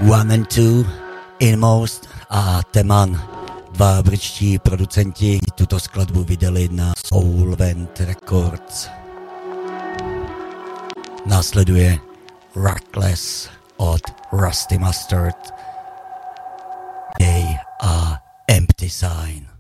One and Two, Inmost a Teman. Dva britští producenti tuto skladbu vydali na Solvent Records. Následuje Reckless od Rusty Mustard. They are Empty Sign.